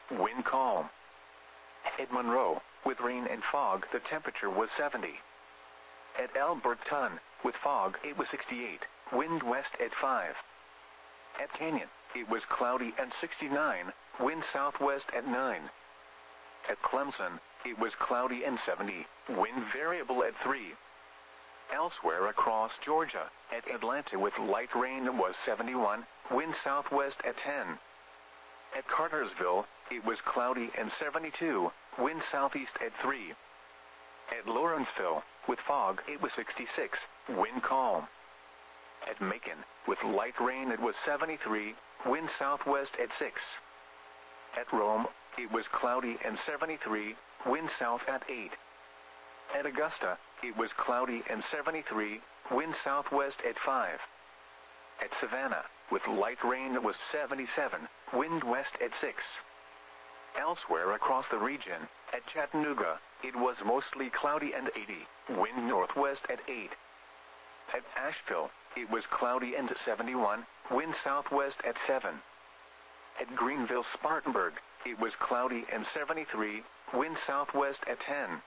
wind calm. At Monroe, with rain and fog, the temperature was 70. At Alberton, with fog, it was 68, wind west at 5. At Canyon, it was cloudy and 69, wind southwest at 9. At Clemson, it was cloudy and 70, wind variable at 3. Elsewhere across Georgia, at Atlanta with light rain was 71, wind southwest at 10. At Cartersville, it was cloudy and 72, wind southeast at 3. At Lawrenceville, with fog, it was 66, wind calm. At Macon, with light rain, it was 73, wind southwest at 6. At Rome, it was cloudy and 73, wind south at 8. At Augusta, it was cloudy and 73, wind southwest at 5. At Savannah, with light rain, it was 77, wind west at 6. Elsewhere across the region, at Chattanooga, it was mostly cloudy and 80, wind northwest at 8. At Asheville, it was cloudy and 71, wind southwest at 7. At Greenville-Spartanburg, it was cloudy and 73, wind southwest at 10.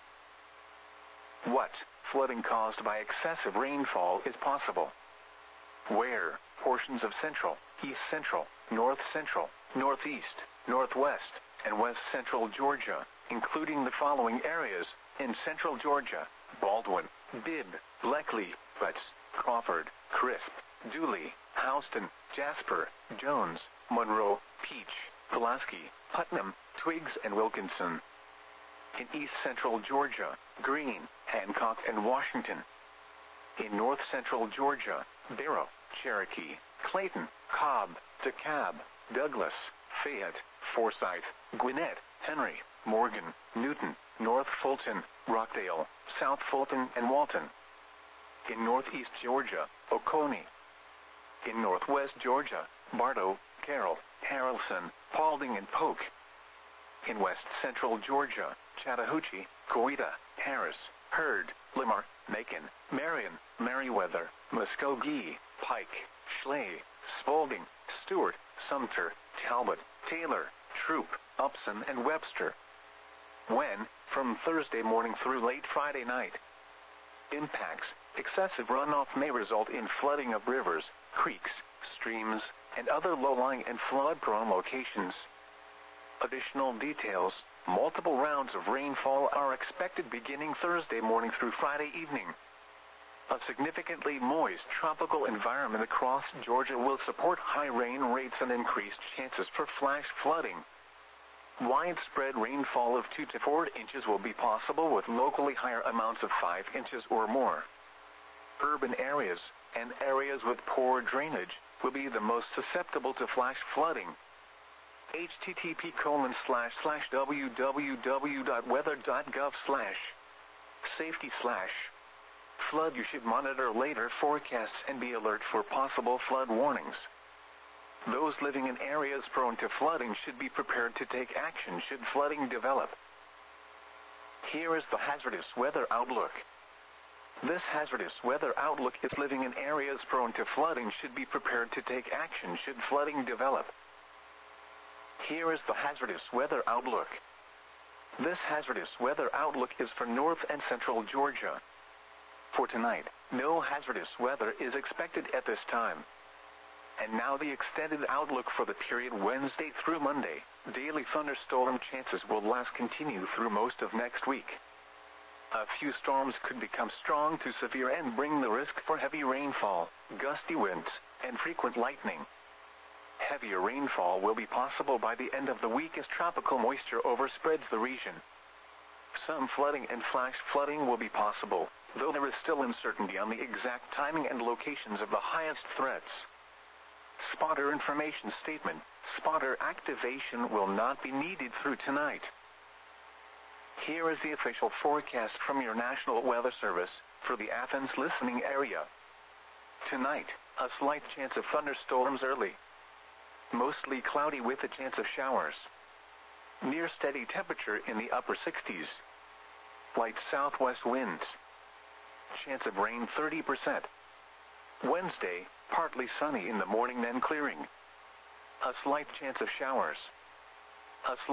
What flooding caused by excessive rainfall is possible? Where? Portions of central, east central, north central, northeast, northwest, and west central Georgia, including the following areas: in central Georgia: Baldwin, Bibb, Bleckley, Butts, Crawford, Crisp, Dooley, Houston, Jasper, Jones, Monroe, Peach, Pulaski, Putnam, Twiggs, and Wilkinson. In east central Georgia: Greene, Hancock, and Washington. In north central Georgia: Barrow, Cherokee, Clayton, Cobb, DeKalb, Douglas, Fayette, Forsyth, Gwinnett, Henry, Morgan, Newton, North Fulton, Rockdale, South Fulton, and Walton. In northeast Georgia: Oconee. In northwest Georgia: Bartow, Carroll, Haralson, Paulding, and Polk. In west central Georgia: Chattahoochee, Coweta, Harris, Hurd, Lamar, Macon, Marion, Meriwether, Muskogee, Pike, Schley, Spalding, Stewart, Sumter, Talbot, Taylor, Troup, Upson, and Webster. When? From Thursday morning through late Friday night. Impacts: excessive runoff may result in flooding of rivers, creeks, streams, and other low-lying and flood-prone locations. Additional details: multiple rounds of rainfall are expected beginning Thursday morning through Friday evening. A significantly moist tropical environment across Georgia will support high rain rates and increased chances for flash flooding. Widespread rainfall of 2 to 4 inches will be possible, with locally higher amounts of 5 inches or more. Urban areas and areas with poor drainage will be the most susceptible to flash flooding. http://wweather.gov/safety/flood. You should monitor later forecasts and be alert for possible flood warnings. Those living in areas prone to flooding should be prepared to take action should flooding develop. Here is the hazardous weather outlook. This hazardous weather outlook is: living in areas prone to flooding should be prepared to take action should flooding develop. Here is the hazardous weather outlook. This hazardous weather outlook is for north and central Georgia. For tonight, no hazardous weather is expected at this time. And now the extended outlook for the period Wednesday through Monday. Daily thunderstorm chances will continue through most of next week. A few storms could become strong to severe and bring the risk for heavy rainfall, gusty winds, and frequent lightning. Heavier rainfall will be possible by the end of the week as tropical moisture overspreads the region. Some flooding and flash flooding will be possible, though there is still uncertainty on the exact timing and locations of the highest threats. Spotter information statement: spotter activation will not be needed through tonight. Here is the official forecast from your National Weather Service for the Athens listening area. Tonight, a slight chance of thunderstorms early. Mostly cloudy with a chance of showers. Near steady temperature in the upper 60s. Light southwest winds. Chance of rain 30%. Wednesday, partly sunny in the morning then clearing. A slight chance of showers. A slight